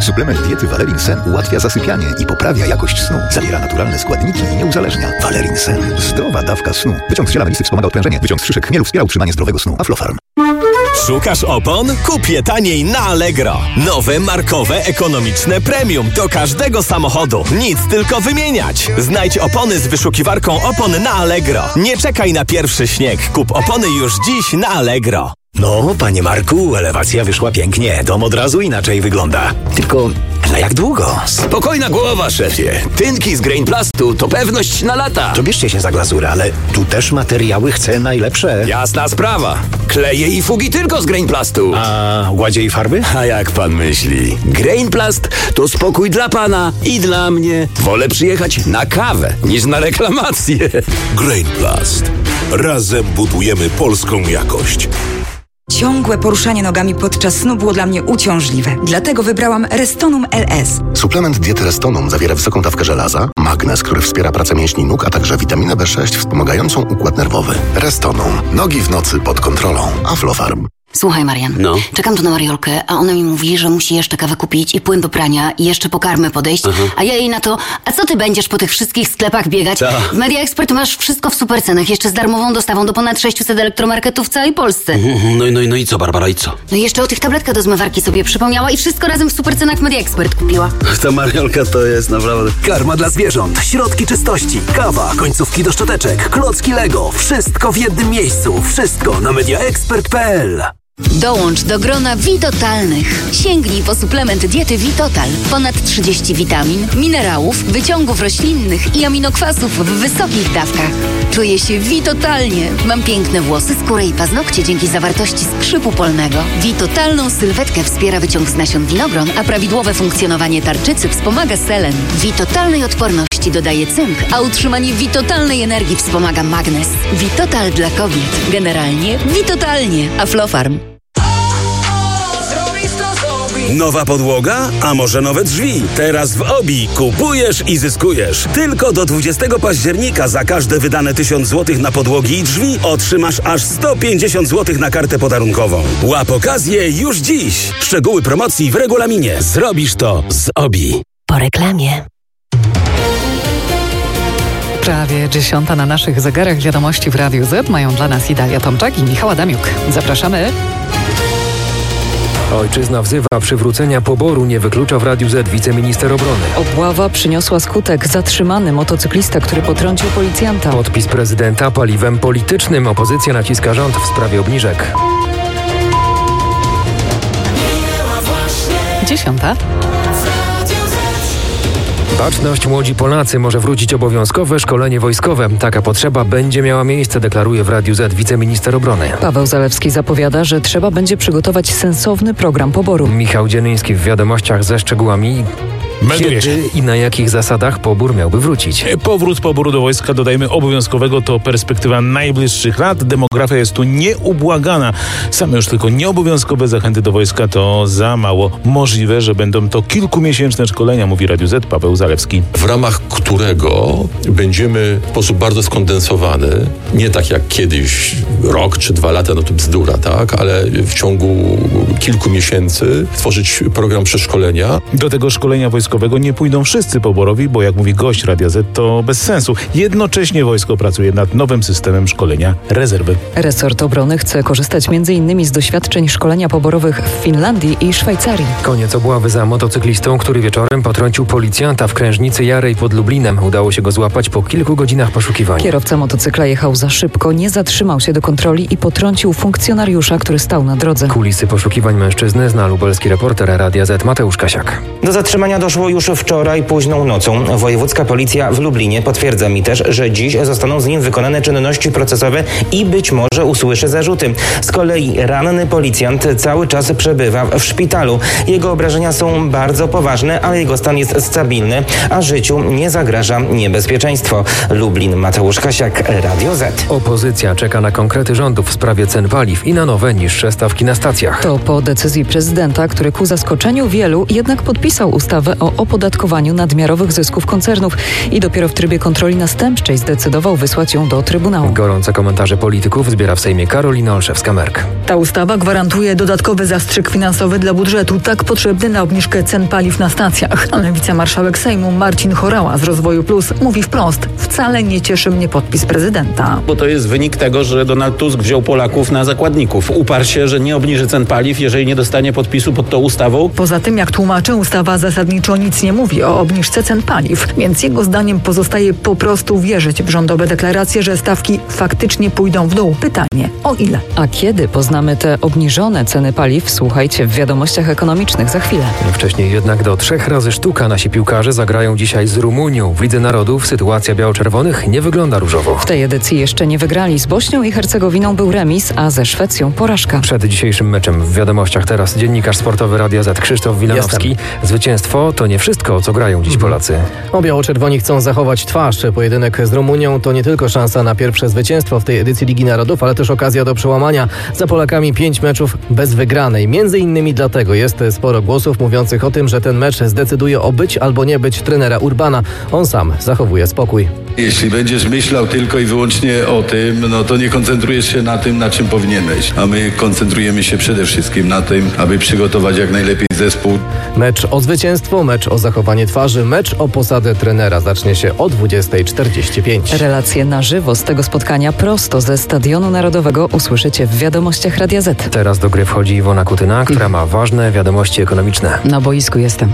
Suplement diety Valerin Sen ułatwia zasypianie i poprawia jakość snu. Zawiera naturalne składniki i nie uzależnia. Valerin Sen. Zdrowa dawka snu. Wyciąg z ziela melisy wspomaga odprężenie. Wyciąg z szyszek chmielu wspiera utrzymanie zdrowego snu. Aflofarm. Szukasz opon? Kup je taniej na Allegro. Nowe, markowe, ekonomiczne premium do każdego samochodu. Nic tylko wymieniać. Znajdź opony z wyszukiwarką opon na Allegro. Nie czekaj na pierwszy śnieg. Kup opony już dziś na Allegro. No, panie Marku, elewacja wyszła pięknie. Dom od razu inaczej wygląda. Tylko na jak długo? Spokojna głowa, szefie. Tynki z Grainplastu to pewność na lata. To bierzcie się za glazurę, ale tu też materiały chcę najlepsze. Jasna sprawa. Kleje i fugi tylko z Grainplastu. A gładzie i farby? A jak pan myśli? Grainplast to spokój dla pana i dla mnie. Wolę przyjechać na kawę niż na reklamację. Grainplast. Razem budujemy polską jakość. Ciągłe poruszanie nogami podczas snu było dla mnie uciążliwe. Dlatego wybrałam Restonum LS. Suplement diety Restonum zawiera wysoką dawkę żelaza, magnez, który wspiera pracę mięśni nóg, a także witaminę B6 wspomagającą układ nerwowy. Restonum. Nogi w nocy pod kontrolą. Aflofarm. Słuchaj, Marian, czekam tu na Mariolkę, a ona mi mówi, że musi jeszcze kawę kupić i płyn do prania i jeszcze po karmę podejść, a ja jej na to, a co ty będziesz po tych wszystkich sklepach biegać? W Media Expert masz wszystko w super cenach, jeszcze z darmową dostawą do ponad 600 elektromarketów w całej Polsce. No i co, Barbara, i co? No i jeszcze o tych tabletkach do zmywarki sobie przypomniała i wszystko razem w super cenach w Media Expert kupiła. Ta Mariolka to jest naprawdę... Karma dla zwierząt, środki czystości, kawa, końcówki do szczoteczek, klocki Lego. Wszystko w jednym miejscu. Wszystko na mediaexpert.pl. Dołącz do grona Vitotalnych. Sięgnij po suplement diety Vitotal. Ponad 30 witamin, minerałów, wyciągów roślinnych i aminokwasów w wysokich dawkach. Czuję się Vitotalnie. Mam piękne włosy, skórę i paznokcie dzięki zawartości skrzypu polnego. Vitotalną sylwetkę wspiera wyciąg z nasion winogron, a prawidłowe funkcjonowanie tarczycy wspomaga selen. Vitotalnej odporności dodaje cynk, a utrzymanie Vitotalnej energii wspomaga magnez. Vitotal dla kobiet. Generalnie Vitotalnie. Aflofarm. Nowa podłoga? A może nowe drzwi? Teraz w OBI kupujesz i zyskujesz. Tylko do 20 października za każde wydane 1000 zł na podłogi i drzwi otrzymasz aż 150 zł na kartę podarunkową. Łap okazję już dziś. Szczegóły promocji w regulaminie. Zrobisz to z OBI. Po reklamie. Prawie 10 na naszych zegarach. Wiadomości w Radiu Z mają dla nas Idalia Tomczak i Michał Adamiuk. Zapraszamy. Ojczyzna wzywa przywrócenia poboru, nie wyklucza w Radiu Z wiceminister obrony. Obława przyniosła skutek. Zatrzymany motocyklista, który potrącił policjanta. Podpis prezydenta paliwem politycznym. Opozycja naciska rząd w sprawie obniżek. 10. Baczność, młodzi Polacy, może wrócić obowiązkowe szkolenie wojskowe. Taka potrzeba będzie miała miejsce, deklaruje w Radiu Z wiceminister obrony. Paweł Zalewski zapowiada, że trzeba będzie przygotować sensowny program poboru. Michał Dzielyński w wiadomościach ze szczegółami. Kiedy i na jakich zasadach pobór miałby wrócić? Powrót poboru do wojska, dodajmy, obowiązkowego to perspektywa najbliższych lat. Demografia jest tu nieubłagana. Same już tylko nieobowiązkowe zachęty do wojska to za mało. Możliwe, że będą to kilkumiesięczne szkolenia, mówi Radiu Z Paweł Zalewski. W ramach którego będziemy w sposób bardzo skondensowany, nie tak jak kiedyś, rok czy 2 lata, no to bzdura, tak? Ale w ciągu kilku miesięcy tworzyć program przeszkolenia. Do tego szkolenia wojskowego nie pójdą wszyscy poborowi, bo jak mówi gość Radia Z, to bez sensu. Jednocześnie wojsko pracuje nad nowym systemem szkolenia rezerwy. Resort obrony chce korzystać m.in. z doświadczeń szkolenia poborowych w Finlandii i Szwajcarii. Koniec obławy za motocyklistą, który wieczorem potrącił policjanta w Krężnicy Jarej pod Lublinem. Udało się go złapać po kilku godzinach poszukiwania. Kierowca motocykla jechał za szybko, nie zatrzymał się do kontroli i potrącił funkcjonariusza, który stał na drodze. Kulisy poszukiwań mężczyzny zna lubelski reporter Radia Z Mateusz Kasiak. Do zatrzymania doszło już wczoraj późną nocą. Wojewódzka policja w Lublinie potwierdza mi też, że dziś zostaną z nim wykonane czynności procesowe i być może usłyszy zarzuty. Z kolei ranny policjant cały czas przebywa w szpitalu. Jego obrażenia są bardzo poważne, ale jego stan jest stabilny, a życiu nie zagraża niebezpieczeństwo. Lublin, Mateusz Kasiak, Radio Z. Opozycja czeka na konkrety rządu w sprawie cen paliw i na nowe, niższe stawki na stacjach. To po decyzji prezydenta, który ku zaskoczeniu wielu jednak podpisał ustawę o o opodatkowaniu nadmiarowych zysków koncernów i dopiero w trybie kontroli następczej zdecydował wysłać ją do Trybunału. Gorące komentarze polityków zbiera w Sejmie Karolina Olszewska-Merk. Ta ustawa gwarantuje dodatkowy zastrzyk finansowy dla budżetu, tak potrzebny na obniżkę cen paliw na stacjach. Ale wicemarszałek Sejmu Marcin Horała z Rozwoju Plus mówi wprost: wcale nie cieszy mnie podpis prezydenta. Bo to jest wynik tego, że Donald Tusk wziął Polaków na zakładników. Uparł się, że nie obniży cen paliw, jeżeli nie dostanie podpisu pod tą ustawą. Poza tym, jak tłumaczy, ustawa zasadniczo nic nie mówi o obniżce cen paliw, więc jego zdaniem pozostaje po prostu wierzyć w rządowe deklaracje, że stawki faktycznie pójdą w dół. Pytanie: o ile? A kiedy poznamy te obniżone ceny paliw? Słuchajcie w Wiadomościach Ekonomicznych za chwilę. Wcześniej jednak do 3 razy sztuka nasi piłkarze zagrają dzisiaj z Rumunią. W Lidze Narodów sytuacja biało-czerwonych nie wygląda różowo. W tej edycji jeszcze nie wygrali. Z Bośnią i Hercegowiną był remis, a ze Szwecją porażka. Przed dzisiejszym meczem w Wiadomościach teraz dziennikarz sportowy Radia Z Krzysztof Wilanowski. Zwycięstwo to nie wszystko, o co grają dziś Polacy. Biało-czerwoni chcą zachować twarz. Pojedynek z Rumunią to nie tylko szansa na pierwsze zwycięstwo w tej edycji Ligi Narodów, ale też okazja do przełamania. Za Polakami 5 meczów bez wygranej. Między innymi dlatego jest sporo głosów mówiących o tym, że ten mecz zdecyduje o być albo nie być trenera Urbana. On sam zachowuje spokój. Jeśli będziesz myślał tylko i wyłącznie o tym, no to nie koncentrujesz się na tym, na czym powinieneś. A my koncentrujemy się przede wszystkim na tym, aby przygotować jak najlepiej zespół. Mecz o zwycięstwo, mecz o zachowanie twarzy, mecz o posadę trenera zacznie się o 20:45. Relacje na żywo z tego spotkania prosto ze Stadionu Narodowego usłyszycie w Wiadomościach Radia Z. Teraz do gry wchodzi Iwona Kutyna, która ma ważne wiadomości ekonomiczne. Na boisku jestem.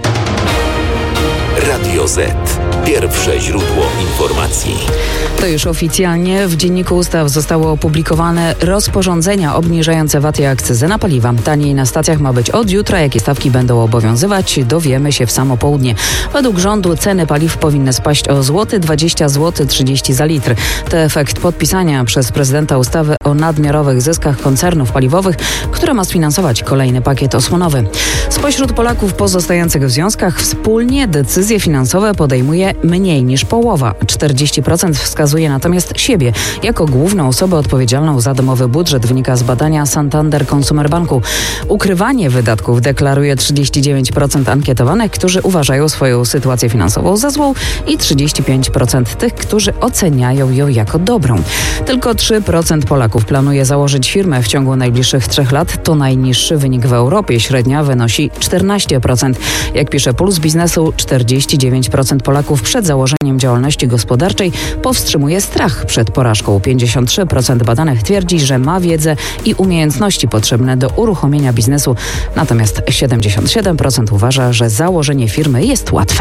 Radio Z. Pierwsze źródło informacji. To już oficjalnie w Dzienniku Ustaw zostały opublikowane rozporządzenia obniżające VAT i akcyzę na paliwa. Taniej na stacjach ma być od jutra. Jakie stawki będą obowiązywać, dowiemy się w samo południe. Według rządu ceny paliw powinny spaść o złoty 20 zł 30 za litr. To efekt podpisania przez prezydenta ustawy o nadmiarowych zyskach koncernów paliwowych, która ma sfinansować kolejny pakiet osłonowy. Spośród Polaków pozostających w związkach wspólnie decyzje finansowe podejmuje mniej niż połowa. 40% wskazuje natomiast siebie jako główną osobę odpowiedzialną za domowy budżet, wynika z badania Santander Consumer Banku. Ukrywanie wydatków deklaruje 39% ankietowanych, którzy uważają swoją sytuację finansową za złą, i 35% tych, którzy oceniają ją jako dobrą. Tylko 3% Polaków planuje założyć firmę w ciągu najbliższych 3 lat. To najniższy wynik w Europie. Średnia wynosi 14%. Jak pisze Puls Biznesu, 49% Polaków przed założeniem działalności gospodarczej powstrzymuje strach przed porażką. 53% badanych twierdzi, że ma wiedzę i umiejętności potrzebne do uruchomienia biznesu, natomiast 77% uważa, że założenie firmy jest łatwe.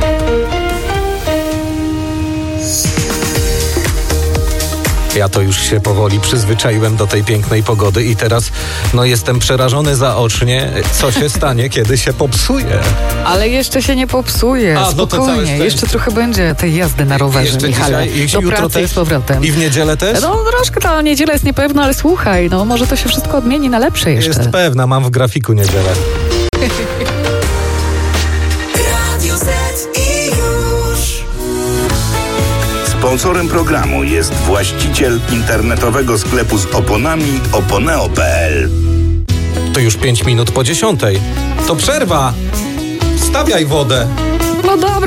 Ja to już się powoli przyzwyczaiłem do tej pięknej pogody i teraz jestem przerażony zaocznie, co się stanie, kiedy się popsuje. Ale jeszcze się nie popsuje, spokojnie. Jeszcze trochę będzie tej jazdy na rowerze, Michale. Do pracy też, i z powrotem. I w niedzielę też? Troszkę ta niedziela jest niepewna, ale słuchaj, może to się wszystko odmieni na lepsze jeszcze. Jest pewna, mam w grafiku niedzielę. Sponsorem programu jest właściciel internetowego sklepu z oponami oponeo.pl. To już 5 minut po 10:00. To przerwa! Stawiaj wodę! No dobra.